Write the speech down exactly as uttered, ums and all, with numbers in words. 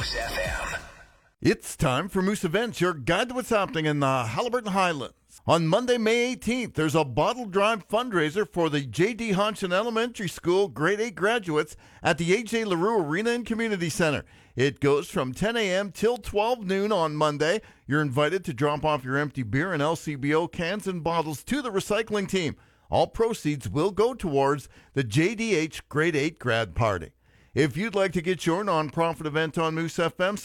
Moose F M. It's time for Moose Events, your guide to what's happening in the Haliburton Highlands. On Monday, May eighteenth, there's a bottle drive fundraiser for the J D. Hodgson Elementary School grade eight graduates at the A J LaRue Arena and Community Center. It goes from ten a.m. till twelve noon on Monday. You're invited to drop off your empty beer and L C B O cans and bottles to the recycling team. All proceeds will go towards the J D H grade eight grad party. If you'd like to get your nonprofit event on Moose F M,